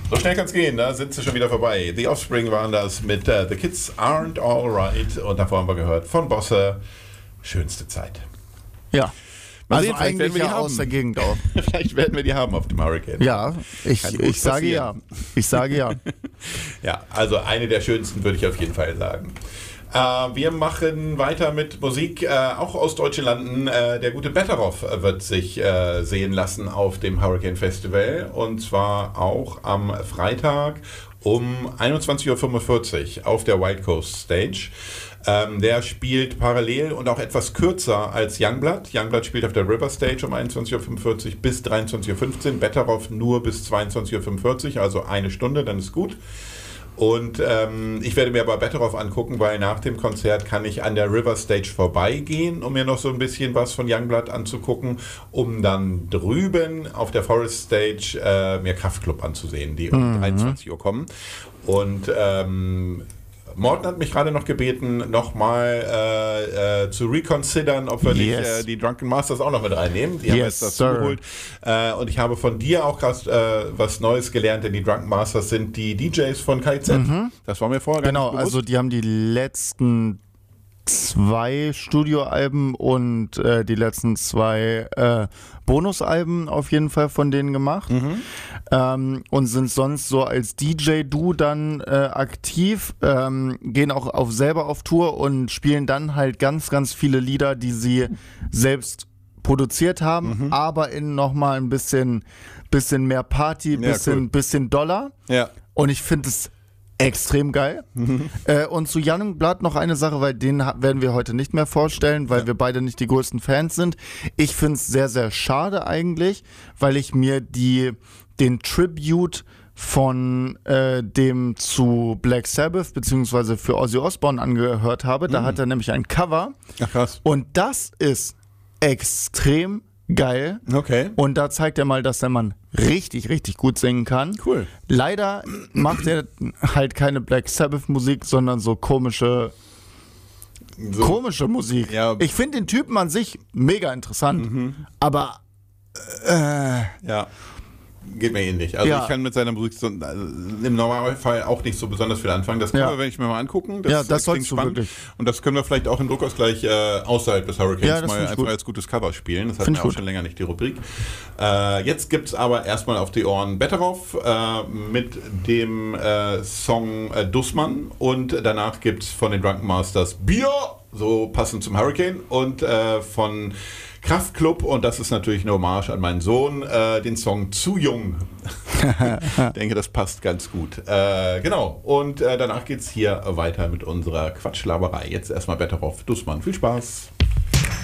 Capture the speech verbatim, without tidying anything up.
So schnell kann's gehen, da sind sie schon wieder vorbei. The Offspring waren das mit uh, The Kids Aren't Alright. Und davor haben wir gehört von Bosse, schönste Zeit. Ja. Mal Also sehen, vielleicht werden eigentlich wir die ja haben. aus der Gegend auch. Vielleicht werden wir die haben auf dem Hurricane. Ja, ich, Kann gut ich sage ja. passieren. Ich sage ja. Ja, also eine der schönsten würde ich auf jeden Fall sagen. Äh, wir machen weiter mit Musik, äh, auch aus deutschen Landen. Äh, der gute Betteroff wird sich äh, sehen lassen auf dem Hurricane Festival. Und zwar auch am Freitag um einundzwanzig Uhr fünfundvierzig auf der Wild Coast Stage. Ähm, der spielt parallel und auch etwas kürzer als Youngblood. Youngblood spielt auf der River Stage um einundzwanzig Uhr fünfundvierzig bis dreiundzwanzig Uhr fünfzehn. Betteroff nur bis zweiundzwanzig Uhr fünfundvierzig, also eine Stunde, dann ist gut. Und ähm, ich werde mir aber Betteroff angucken, weil nach dem Konzert kann ich an der River Stage vorbeigehen, um mir noch so ein bisschen was von Youngblood anzugucken, um dann drüben auf der Forest Stage äh, mir Kraftklub anzusehen, die um mhm. dreiundzwanzig Uhr kommen. Und ähm, Morten hat mich gerade noch gebeten, nochmal äh, äh, zu reconsidern, ob wir yes. nicht äh, die Drunken Masters auch noch mit reinnehmen. Die yes, haben jetzt dazu sir. geholt. Äh, und ich habe von dir auch gerade äh, was Neues gelernt, denn die Drunken Masters sind die D Js von K I Z. Mhm. Das war mir vorher gar genau, nicht bewusst. also die haben die letzten zwei Studioalben und äh, die letzten zwei äh, Bonusalben auf jeden Fall von denen gemacht. Mhm. Ähm, und sind sonst so als D J-Du dann äh, aktiv, ähm, gehen auch auf selber auf Tour und spielen dann halt ganz, ganz viele Lieder, die sie selbst produziert haben, mhm. aber in nochmal ein bisschen, bisschen mehr Party, bisschen, ja, cool. bisschen doller. Ja. Und ich finde es extrem geil. Mhm. Äh, und zu Youngblood noch eine Sache, weil den ha- werden wir heute nicht mehr vorstellen, weil ja. wir beide nicht die größten Fans sind. Ich finde es sehr, sehr schade eigentlich, weil ich mir die, den Tribute von äh, dem zu Black Sabbath beziehungsweise für Ozzy Osbourne angehört habe. Da mhm. hat er nämlich ein Cover. Ach, krass. Und das ist extrem geil. Okay. Und da zeigt er mal, dass der Mann richtig, richtig gut singen kann. Cool. Leider macht er halt keine Black Sabbath Musik, sondern so komische so. komische Musik. Ja. Ich finde den Typen an sich mega interessant, mhm. aber äh, ja. Geht mir ähnlich. Also ja. ich kann mit seiner Musik so, also im Normalfall auch nicht so besonders viel anfangen. Das können ja. wir, wenn ich mir mal angucken. Das, ja, das das klingt sollst du spannend. wirklich. Und das können wir vielleicht auch im Druckausgleich äh, außerhalb des Hurricanes ja, mal einfach gut. als gutes Cover spielen. Das hatten find wir auch gut. schon länger nicht, die Rubrik. Äh, jetzt gibt es aber erstmal auf die Ohren Betteroff äh, mit dem äh, Song äh, Dussmann und danach gibt es von den Drunken Masters Bier, so passend zum Hurricane, und äh, von Kraftklub, und das ist natürlich eine Hommage an meinen Sohn, äh, den Song Zu Jung. Ich denke, das passt ganz gut. Äh, genau, und äh, danach geht es hier weiter mit unserer Quatschlaberei. Jetzt erstmal Betteroff, Dussmann. Viel Spaß.